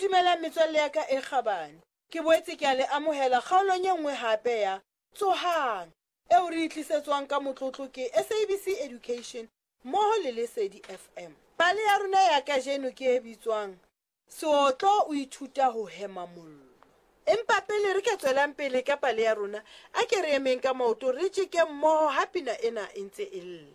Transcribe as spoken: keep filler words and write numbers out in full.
Dumela metswalle ya ka e kgabane. Ke boetse ke a le amohela kgaolong e nngwe hape ya Tsohang eo re itlisetswang ka motlotlo ke S A B C Education mmoho le Lesedi F M. Pale ya rona ya kajeno ke e bitswang Seotlo o ithuta ho hema mollo. Empa pele re ka tswelang pele ka pale ya rona, a ke re emeng ka maoto re tjeke mmoho ha pina ena e ntse e lle.